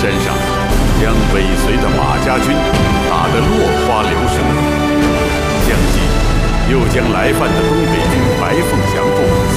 山上，将尾随的马家军打得落花流水。江西又将来犯的东北军白凤祥部